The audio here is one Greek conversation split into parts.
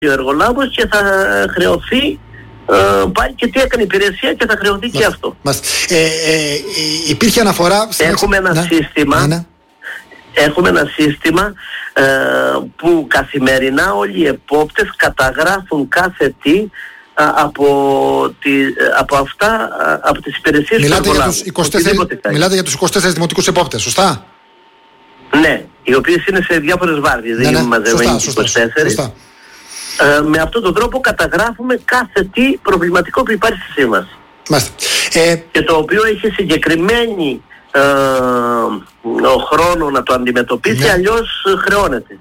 ο εργολάβος και θα χρεωθεί πάλι και τι έκανε υπηρεσία και θα χρεωθεί και αυτό. Υπήρχε αναφορά... Έχουμε ένα σύστημα... Έχουμε ένα σύστημα που καθημερινά όλοι οι επόπτες καταγράφουν κάθε τι από τις υπηρεσίες του εργολάβου. Μιλάτε για τους 24 δημοτικούς επόπτες, σωστά? Ναι, οι οποίες είναι σε διάφορες βάρδιες, δεν είναι μαζεμένοι 24. Σωστά. Με αυτόν τον τρόπο καταγράφουμε κάθε τι προβληματικό που υπάρχει στη σύμβαση. Και το οποίο έχει συγκεκριμένη χρόνο να το αντιμετωπίσει, αλλιώς χρεώνεται.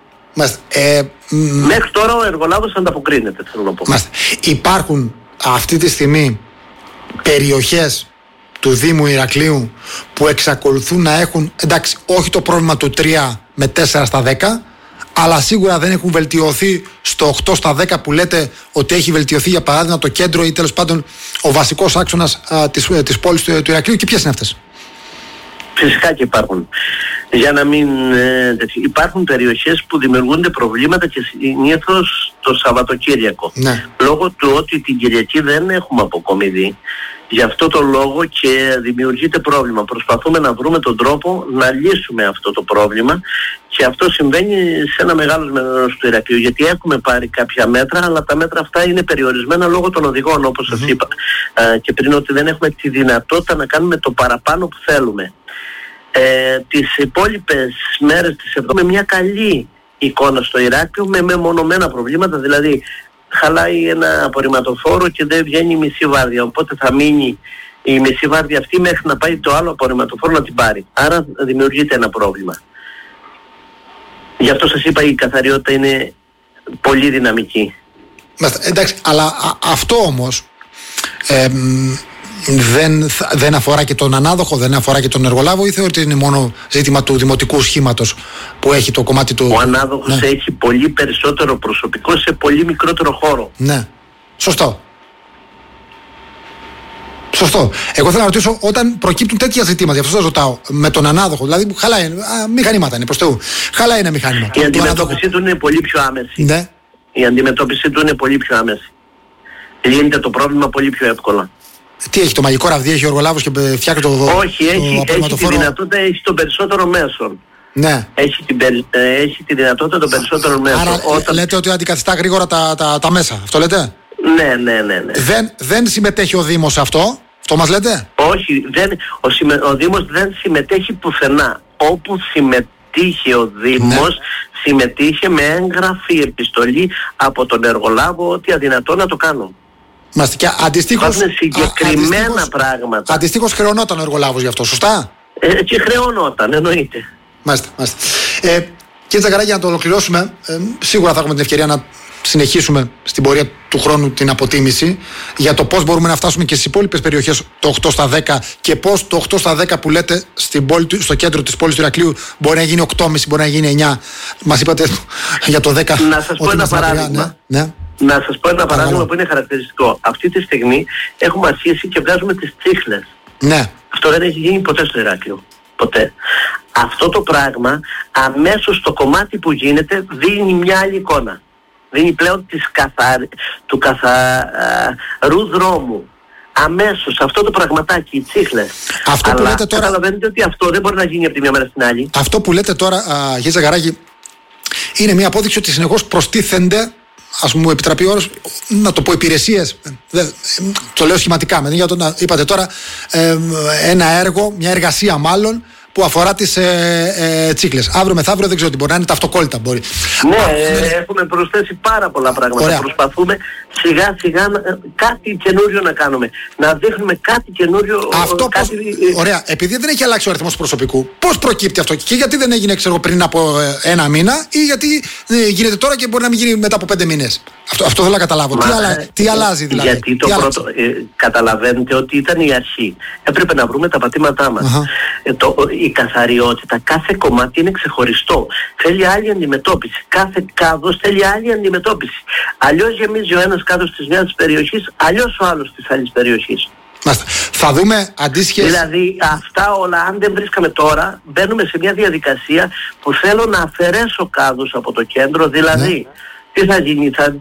Μέχρι τώρα ο εργολάβος ανταποκρίνεται, θέλω να πω. Υπάρχουν αυτή τη στιγμή περιοχές του Δήμου Ηρακλείου που εξακολουθούν να έχουν, εντάξει, όχι το πρόβλημα του 3 με 4 στα 10, αλλά σίγουρα δεν έχουν βελτιωθεί στο 8 στα 10 που λέτε ότι έχει βελτιωθεί, για παράδειγμα, το κέντρο ή τέλος πάντων ο βασικός άξονας της πόλης του Ηρακλείου, και ποιες είναι αυτές? Φυσικά και υπάρχουν. Για να μην... υπάρχουν περιοχές που δημιουργούνται προβλήματα και συνήθως το Σαββατοκύριακο. Ναι. Λόγω του ότι την Κυριακή δεν έχουμε αποκομιδή. Γι' αυτό το λόγο και δημιουργείται πρόβλημα. Προσπαθούμε να βρούμε τον τρόπο να λύσουμε αυτό το πρόβλημα και αυτό συμβαίνει σε ένα μεγάλο μέρος του Ηρακλείου. Γιατί έχουμε πάρει κάποια μέτρα, αλλά τα μέτρα αυτά είναι περιορισμένα λόγω των οδηγών, όπως σας είπα και πριν, ότι δεν έχουμε τη δυνατότητα να κάνουμε το παραπάνω που θέλουμε. Τις υπόλοιπες μέρες της εβδομάδας με μια καλή εικόνα στο Ηράκλειο, με μεμονωμένα προβλήματα, δηλαδή χαλάει ένα απορριμματοφόρο και δεν βγαίνει η μισή βάρδια, οπότε θα μείνει η μισή βάρδια αυτή μέχρι να πάει το άλλο απορριμματοφόρο να την πάρει. Άρα δημιουργείται ένα πρόβλημα. Γι' αυτό σας είπα, η καθαριότητα είναι πολύ δυναμική. Εντάξει, αλλά αυτό όμως δεν αφορά και τον ανάδοχο, δεν αφορά και τον εργολάβο, ή θεωρείτε ότι είναι μόνο ζήτημα του δημοτικού σχήματος που έχει το κομμάτι του... Ο ανάδοχος έχει πολύ περισσότερο προσωπικό σε πολύ μικρότερο χώρο. Ναι, σωστό. Εγώ θέλω να ρωτήσω, όταν προκύπτουν τέτοια ζητήματα, γι' αυτό σας ρωτάω, με τον ανάδοχο, δηλαδή που χαλάει, μηχανήματα είναι προς Θεού, χαλάει ένα μηχάνημα. Η αντιμετώπιση του είναι πολύ πιο άμεση. Ναι. Η αντιμετώπιση του είναι πολύ πιο άμεση. Λύνεται το πρόβλημα πολύ πιο εύκολα. Τι έχει, το μαγικό ραβδί, έχει ο εργολάβος και φτιάχνει το... Όχι, έχει τη δυνατότητα, έχει των περισσότερων μέσων. Ναι. Έχει τη δυνατότητα των περισσότερων μέσων. Άρα λέτε ότι αντικαθιστά γρήγορα τα μέσα, αυτό λέτε? Ναι. Δεν συμμετέχει ο Δήμος σε αυτό μας λέτε? Όχι, ο Δήμος δεν συμμετέχει πουθενά. Όπου συμμετείχε ο Δήμος, συμμετείχε με έγγραφη επιστολή από τον εργολάβο ότι αδυνατό να το κάνω. Και αντιστοίχως, συγκεκριμένα πράγματα. Αντιστοίχως χρεωνόταν ο εργολάβος γι' αυτό, σωστά? Και χρεωνόταν, εννοείται. Μάλιστα. Κύριε Τζακαράκη, για να το ολοκληρώσουμε, σίγουρα θα έχουμε την ευκαιρία να συνεχίσουμε στην πορεία του χρόνου την αποτίμηση για το πώς μπορούμε να φτάσουμε και στις υπόλοιπες περιοχές το 8 στα 10 και πώς το 8 στα 10 που λέτε στο κέντρο της πόλης του Ηρακλείου μπορεί να γίνει 8,5, μπορεί να γίνει 9. Μας είπατε για το 10. Να σας πω ένα παράδειγμα. Ναι. Να σας πω ένα παράδειγμα που είναι χαρακτηριστικό. Αυτή τη στιγμή έχουμε αρχίσει και βγάζουμε τις τσίχλες. Ναι. Αυτό δεν έχει γίνει ποτέ στο Ηράκλειο. Ποτέ. Αυτό το πράγμα αμέσως στο κομμάτι που γίνεται δίνει μια άλλη εικόνα. Δίνει πλέον του καθαρού δρόμου. Αμέσως αυτό το πραγματάκι, οι τσίχλες. Αυτό που λέτε τώρα... καταλαβαίνετε ότι αυτό δεν μπορεί να γίνει από τη μια μέρα στην άλλη. Αυτό που λέτε τώρα, κύριε Τζακαράκη, είναι μια απόδειξη ότι συνεχώς προστίθενται, ας μου επιτραπεί όρος, να το πω υπηρεσίες, το λέω σχηματικά, είπατε τώρα ένα έργο, μια εργασία μάλλον, που αφορά τις τσίχλες. Αύριο μεθαύριο δεν ξέρω τι μπορεί να είναι, τα αυτοκόλλητα μπορεί. Ναι, έχουμε προσθέσει πάρα πολλά πράγματα. Ωραία. Προσπαθούμε σιγά σιγά κάτι καινούριο να κάνουμε. Να δείχνουμε κάτι καινούριο. Αυτό ωραία, επειδή δεν έχει αλλάξει ο αριθμός προσωπικού, πώς προκύπτει αυτό και γιατί δεν έγινε πριν από ένα μήνα ή γιατί γίνεται τώρα και μπορεί να μην γίνει μετά από 5 μήνες. Αυτό θέλω να καταλάβω. Τι αλλάζει δηλαδή? Γιατί το πρώτο, καταλαβαίνετε ότι ήταν η αρχή. Έπρεπε να βρούμε τα πατήματά μας. Η καθαριότητα, κάθε κομμάτι είναι ξεχωριστό. Θέλει άλλη αντιμετώπιση. Κάθε κάδος θέλει άλλη αντιμετώπιση. Αλλιώς γεμίζει ο ένας κάδος της μιας περιοχής, αλλιώς ο άλλος της άλλης περιοχής. Θα δούμε αντίστοιχες... Δηλαδή αυτά όλα, αν δεν βρίσκαμε τώρα, μπαίνουμε σε μια διαδικασία που θέλω να αφαιρέσω κάδους από το κέντρο, δηλαδή τι θα γίνει,